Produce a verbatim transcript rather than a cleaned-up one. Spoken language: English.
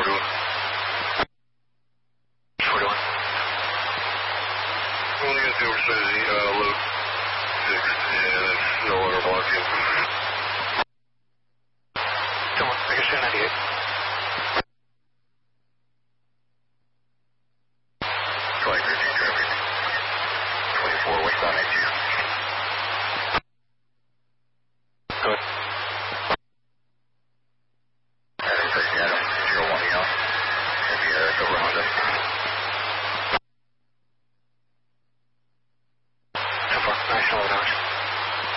forty-one. forty-one. Well, you got the oversight of the uh, load six, and it's no longer blocking. Come on, I can see ninety-eight. twenty thirteen traffic. twenty-four westbound eighteen. Go ahead. Adam, Adam, zero one, Eon. Heavy, uh, over Honda.